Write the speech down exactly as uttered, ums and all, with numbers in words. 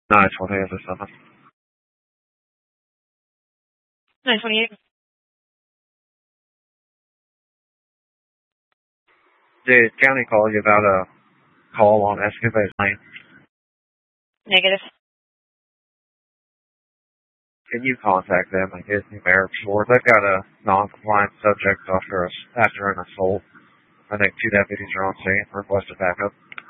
nine twenty-eight or something. nine twenty-eight. Did county call you about a call on Escovado Lane? Negative. Can you contact them and get the marriage for? They've got a non-compliant subject after us after an assault. I think two deputies are on scene. Requested backup.